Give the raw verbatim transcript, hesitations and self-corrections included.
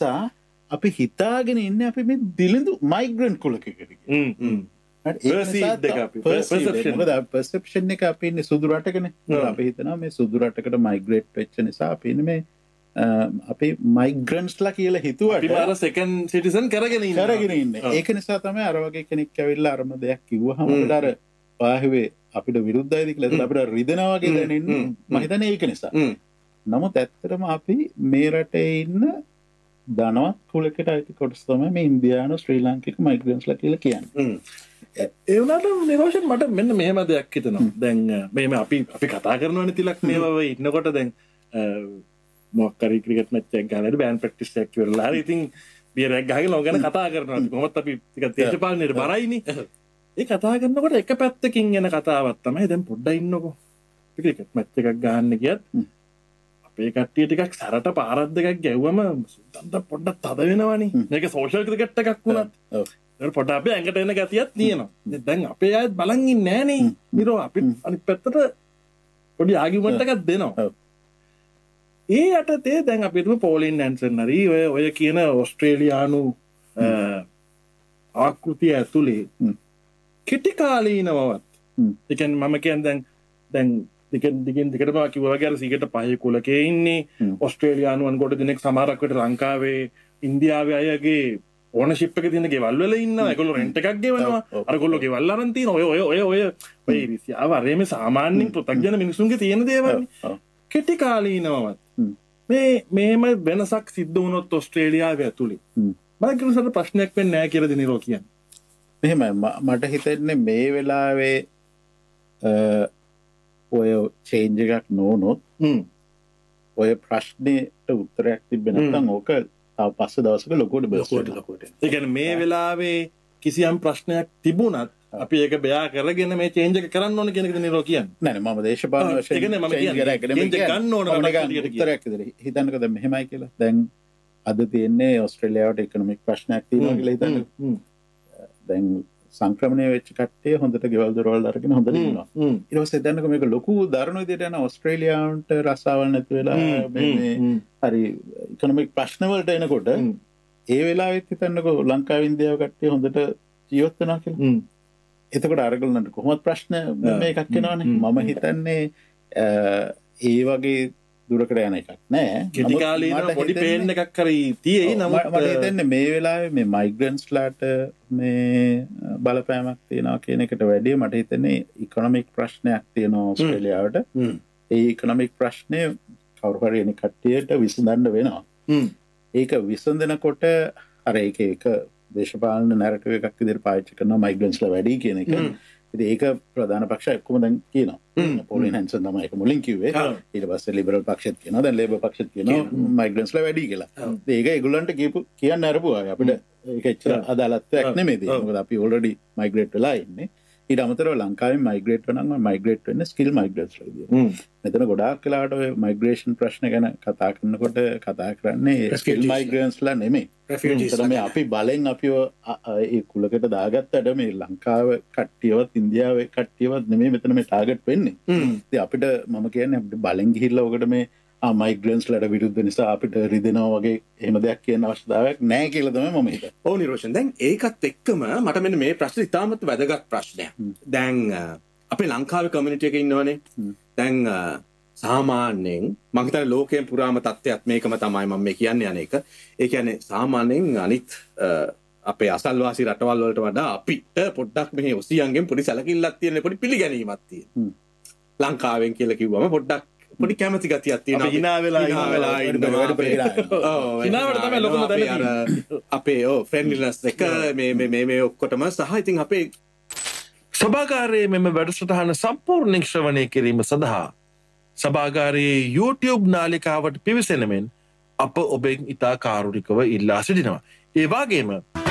නිසා අපි හිතාගෙන ඉන්නේ අපි මේ දිලිඳු මයිග්‍රන්ට් කුලකයකට කියලා. පර්සෙප්ෂන් එක අපි ඉන්නේ සුදු රටකනේ. අපි හිතනවා මේ සුදු රටකට මයිග්‍රේට් වෙච්ච නිසා අපි ඉන්නේ මේ අපි මයිග්‍රන්ට්ස්ලා කියලා හිතුවට අපි මාර සෙකන්ඩ් සිටිසන් කරගෙන ඉන්නේ. කරගෙන ඉන්නේ. ඒක නිසා තමයි අර වගේ කෙනෙක් ඇවිල්ලා අරම දෙයක් කිව්වහම අපිට අර පාහුවේ අපිට විරුද්ධයිද කියලා අපිට රිදෙනවා වගේ දැනෙන්නේ. මම හිතන්නේ ඒක නිසා. නමුත් ඇත්තටම අපි මේ රටේ ඉන්න ධනවත් කුලයකට අයිති කොටස තමයි මේ ඉන්දියානු ශ්‍රී ලාංකික මයිග්‍රන්ට්ස්ලා කියලා කියන්නේ. ඒ වුණාට නිරෝෂන් මට මෙන්න මෙහෙම දෙයක් හිතෙනවා. දැන් මේ අපි අපි කතා කරනවානේ තිලක් මේවා වෙයි ඉන්නකොට දැන් මොකක් හරි ක්‍රිකට් මැච් එකක් ගහලා බෑන් ප්‍රැක්ටිස් එකක් කරලා හරි ඉතින් බියර් එකක් ගහගෙන ඕක ගැන කතා කරනවා. කොහොමත් අපි ටිකක් දේශපාලනයට බරයිනේ. ඒ කතා කරනකොට එක පැත්තකින් එන කතාවක් තමයි දැන් පොඩ්ඩක් ඉන්නකෝ. ක්‍රිකට් මැච් එකක් ගහන්න ගියත් අපේ කට්ටිය ටිකක් සරට පාරක් දෙකක් ගැව්වම සුද්දන්ට පොඩ්ඩක් තද වෙනවනේ. මේක සෝෂල් ක්‍රිකට් එකක් වුණත්. ඒක පොඩ්ඩක් අපේ ඇඟට එන ගතියක් තියෙනවා. දැන් අපේ අයත් බලන් ඉන්නේ නෑනේ. නිරෝ අපි අනිත් පැත්තට පොඩි ආගියුමන්ට් එකක් දෙනවා. ඒ යටතේ දැන් අපි හිතමු පෝලින් ඇන්සන් හරි ඔය ඔය කියන ඕස්ට්‍රේලියානු ආකෘතිය ඇතුලේ කෙටි කාලීනවවත්. ඒ කියන්නේ මම කියන්නේ දැන් දැන් දිගින් දිගින් දිගටම කිව්වා වගේ අර සීකට පහේ කුලකේ ඉන්නේ ඕස්ට්‍රේලියානුවන් කොට දිනක් සමහරක් වට ලංකාවේ ඉන්දියාවේ අයගේ ඕනර්ෂිප් එකේ තියෙන ගෙවල් වල ඉන්නවා. ඒගොල්ලෝ රෙන්ට් එකක් ගෙවනවා. අරගොල්ලෝ ගෙවල් අරන් තියෙනවා. ඔය ඔය ඔය ඔය ඔය රිසියාව අරේ මේ සාමාන්‍යයෙන් පෘථග්ජන මිනිසුන්ගේ තියෙන දේවල්. කෙටි කාලීනවවත් මේ මේම වෙනසක් සිද්ධ වුණොත් ඕස්ට්‍රේලියාවේ ඇතුලේ මයිග්‍රන්ට්ස්ට ප්‍රශ්නයක් වෙන්නේ නැහැ කියලා දිනරෝ කියන්නේ. මෙහෙමයි මට හිතෙන්නේ මේ වෙලාවේ ඔය චේන්ජ් එකක් නොවුනොත් ඔය ප්‍රශ්නෙට උත්තරයක් තිබ්බේ නැත්නම් ඕක තව පස්සේ දවසක ලොකුවට බස්කොට ලොකුවට. ඒ කියන්නේ මේ වෙලාවේ කිසියම් ප්‍රශ්නයක් තිබුණත් අපි ඒක බයා කරගෙන මේ චේන්ජ් එක කරන්න ඕන කියන එකද නිරෝ කියන්නේ. නෑ නෑ මම දේශපාලන වශයෙන් ඒ කියන්නේ මම කියන්නේ චේන්ජ් ගන්න ඕන උත්තරයක් විදිහට හිතන්නකෝ දැන් මෙහෙමයි කියලා. දැන් අද තියෙන්නේ ඕස්ට්‍රේලියාවට ඉකොනොමික් ප්‍රශ්නයක් තියෙනවා කියලා හිතන්නකෝ. දැන් සංක්‍රමණය වෙච්ච කට්ටිය හොඳට ගෙවල් දොරවල් අරගෙන හොඳට ඉන්නවා. ඊට පස්සේ දැන්නක මේක ලොකු දරුණු විදිහට යන ඕස්ට්‍රේලියාවට රස්සාවල් නැති වෙලා මේ හරි ඉකොනොමික් ප්‍රශ්න වලට එනකොට ඒ වෙලාවෙත් හිතන්නකෝ ලංකාව ඉන්දියාව කට්ටිය හොඳට ජීවත් වෙනවා කියලා. එතකොට අරගලන්ට කොහොමද ප්‍රශ්න මේකක් එනවනේ. මම හිතන්නේ ඒ වගේ දුරකට යන එකක් නෑ. කෙටි කාලීන පොඩි පේන් එකක් හරි තියෙයි. නමුත් මට හිතන්නේ මේ වෙලාවේ මේ මයිග්‍රන්ට්ස්ලාට මේ බලපෑමක් තියෙනවා කියන එකට වැඩිය මට හිතන්නේ ඉකොනොමික් ප්‍රශ්නයක් තියෙනවා ඕස්ට්‍රේලියාවට. ඒ ඉකොනොමික් ප්‍රශ්නේ කවුරු හරි එන කට්ටියට විසඳන්න වෙනවා. ඒක විසඳනකොට අර ඒක ඒක දේශපාලන නැරටිව් එකක් විදිහට පාවිච්චි කරනවා මයිග්‍රන්ට්ස්ලා වැඩි කියන එක. ඉතින් ඒක ප්‍රධාන පක්ෂ ඔක්කොම දැන් කියනවා. පෝලින් හැන්සන් තමයි ඒක මුලින් කිව්වේ. ඊට පස්සේ ලිබරල් පක්ෂෙත් කියනවා. දැන් ලේබර් පක්ෂෙත් කියනවා මයිග්‍රන්ට්ස්ලා වැඩි කියලා. ඉතින් ඒක ඒගොල්ලන්ට කියපු කියන්න අරපුවා. අපිට ඒක එච්චර අදාළත්වයක් නෙමෙයි. මොකද අපි ඔල්රෙඩි මයිග්‍රේට් වෙලා ඉන්නේ. ඊට අමතරව ලංකාවේ මයිග්‍රේට් වෙනවා නම් මයිග්‍රේට් වෙන්නේ ස්කිල් මයිග්‍රන්ට්ස්ලා විදියට. මෙතන ගොඩාක් වෙලාවට ඔය මයිග්‍රේෂන් ප්‍රශ්න ගැන කතා කරනකොට කතා කරන්නේ ස්කිල් මයිග්‍රන්ට්ස්ලා නෙමෙයි. මේ අපි බලෙන් අපිව ඒ කුලකට දාගත්තට මේ ලංකාව කට්ටියවත් ඉන්දියාවේ කට්ටියවත් නෙමෙයි මෙතන මේ ටාගට් වෙන්නේ. ඉතින් අපිට මම කියන්නේ අපිට බලෙන් ගිහිල්ලා ඔකට මේ ආ මයිග්‍රන්ට්ස්ලාට විරුද්ධ නිසා අපිට රිදෙනවා වගේ එහෙම දෙයක් කියන අවශ්‍යතාවයක් නැහැ කියලා තමයි මම හිතන්නේ. ඔව් නිරෝෂන්. දැන් ඒකත් එක්කම මට මෙන්න මේ ප්‍රශ්නේ ඉතාමත් වැදගත් ප්‍රශ්නයක්. දැන් අපේ ලංකාවේ කමියුනිටි එකේ ඉන්නවනේ. දැන් සාමාන්‍යයෙන් මම හිතන්නේ ලෝකයෙන් පුරාම තත්ත්වයක් මේකම තමයි මම මේ කියන්නේ අනේක. ඒ කියන්නේ සාමාන්‍යයෙන් අනිත් අපේ අසල්වාසී රටවල් වලට වඩා අපිට පොඩ්ඩක් මෙහි ඔසියන්ගෙන් පොඩි සැලකිල්ලක් තියෙන පොඩි පිළිගැනීමක් තියෙනවා. ලංකාවෙන් කියලා කිව්වම පොඩ්ඩක් පොඩි කැමැති ගතියක් තියෙනවා. අපි hina වෙලා hina වෙලා ඉන්නවා. ඔව් hinaවට තමයි ලොකුම දැන අපේ ඔව් ෆ්‍රෙන්ඩ්ලිනස් එක මේ මේ මේ ඔක්කොටම සහ ඉතින් අපේ සභාගාරයේ මෙම වැඩසටහන සම්පූර්ණ ශ්‍රවණය කිරීම සඳහා සභාගාරයේ YouTube නාලිකාවට පිවිසෙන මෙන් අප ඔබෙන් ඉතා කාරුණිකව ඉල්ලා සිටිනවා. ඒ වගේම